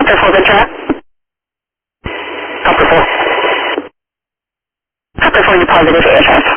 Copter 4, good track. Copter 4. Copter 4, you positive AHF.